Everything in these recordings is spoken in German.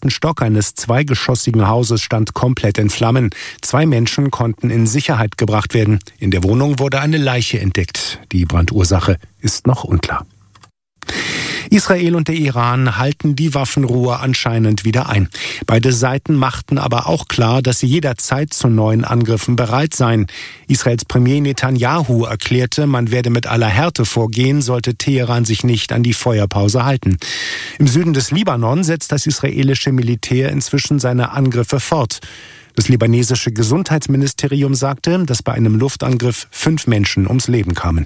11. Stock eines zweigeschossigen Hauses stand komplett in Flammen. 2 Menschen konnten in Sicherheit gebracht werden. In der Wohnung wurde eine Leiche entdeckt. Die Brandursache ist noch unklar. Israel und der Iran halten die Waffenruhe anscheinend wieder ein. Beide Seiten machten aber auch klar, dass sie jederzeit zu neuen Angriffen bereit seien. Israels Premier Netanyahu erklärte, man werde mit aller Härte vorgehen, sollte Teheran sich nicht an die Feuerpause halten. Im Süden des Libanon setzt das israelische Militär inzwischen seine Angriffe fort. Das libanesische Gesundheitsministerium sagte, dass bei einem Luftangriff 5 Menschen ums Leben kamen.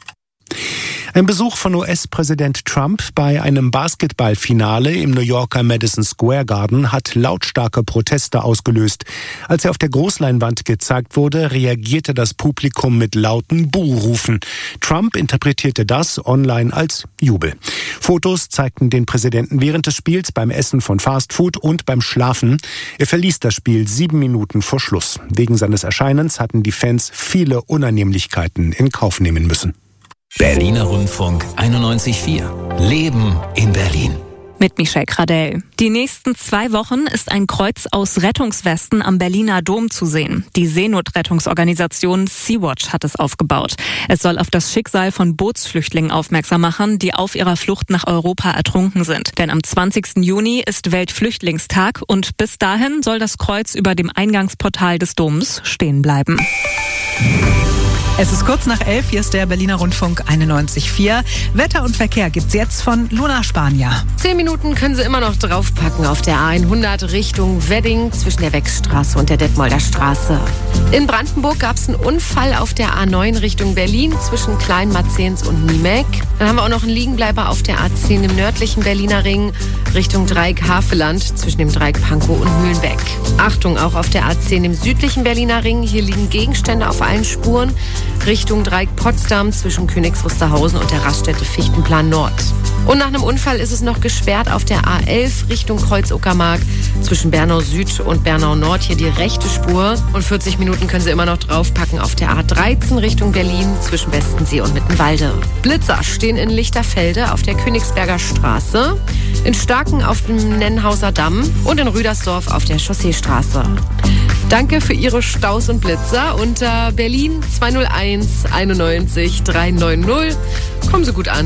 Ein Besuch von US-Präsident Trump bei einem Basketballfinale im New Yorker Madison Square Garden hat lautstarke Proteste ausgelöst. Als er auf der Großleinwand gezeigt wurde, reagierte das Publikum mit lauten Buhrufen. Trump interpretierte das online als Jubel. Fotos zeigten den Präsidenten während des Spiels beim Essen von Fastfood und beim Schlafen. Er verließ das Spiel 7 Minuten vor Schluss. Wegen seines Erscheinens hatten die Fans viele Unannehmlichkeiten in Kauf nehmen müssen. Berliner Rundfunk 91.4. Leben in Berlin. Mit Michelle Kradell. Die nächsten 2 Wochen ist ein Kreuz aus Rettungswesten am Berliner Dom zu sehen. Die Seenotrettungsorganisation Sea-Watch hat es aufgebaut. Es soll auf das Schicksal von Bootsflüchtlingen aufmerksam machen, die auf ihrer Flucht nach Europa ertrunken sind. Denn am 20. Juni ist Weltflüchtlingstag und bis dahin soll das Kreuz über dem Eingangsportal des Doms stehen bleiben. Es ist kurz nach 11, hier ist der Berliner Rundfunk 91.4. Wetter und Verkehr gibt's jetzt von Luna Spanier. 10 Minuten können Sie immer noch draufpacken auf der A100 Richtung Wedding zwischen der Wechsstraße und der Detmolder Straße. In Brandenburg gab es einen Unfall auf der A9 Richtung Berlin zwischen Kleinmarzens und Niemek. Dann haben wir auch noch einen Liegenbleiber auf der A10 im nördlichen Berliner Ring Richtung Dreieck Haveland zwischen dem Dreieck Pankow und Mühlenbeck. Achtung, auch auf der A10 im südlichen Berliner Ring. Hier liegen Gegenstände auf allen Spuren. Richtung Dreieck Potsdam zwischen Königs Wusterhausen und der Raststätte Fichtenplan Nord. Und nach einem Unfall ist es noch gesperrt auf der A11 Richtung Kreuz-Uckermark zwischen Bernau Süd und Bernau Nord. Hier die rechte Spur. Und 40 Minuten können Sie immer noch draufpacken auf der A13 Richtung Berlin zwischen Bestensee und Mittenwalde. Blitzer stehen in Lichterfelde auf der Königsberger Straße, in Starken auf dem Nennhauser Damm und in Rüdersdorf auf der Chausseestraße. Danke für Ihre Staus und Blitzer unter Berlin 201 91 390. Kommen Sie gut an.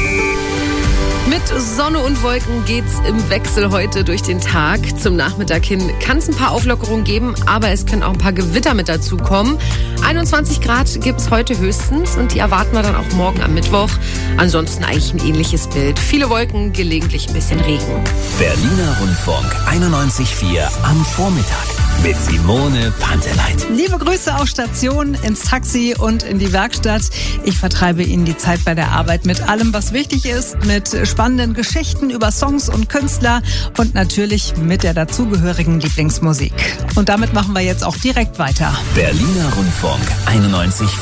Mit Sonne und Wolken geht's im Wechsel heute durch den Tag. Zum Nachmittag hin kann es ein paar Auflockerungen geben, aber es können auch ein paar Gewitter mit dazu kommen. 21 Grad gibt's heute höchstens und die erwarten wir dann auch morgen am Mittwoch. Ansonsten eigentlich ein ähnliches Bild. Viele Wolken, gelegentlich ein bisschen Regen. Berliner Rundfunk 91.4 am Vormittag mit Simone Panteleit. Liebe Grüße auf Station, ins Taxi und in die Werkstatt. Ich vertreibe Ihnen die Zeit bei der Arbeit mit allem, was wichtig ist, mit spannenden Geschichten über Songs und Künstler und natürlich mit der dazugehörigen Lieblingsmusik. Und damit machen wir jetzt auch direkt weiter. Berliner Rundfunk 91.4.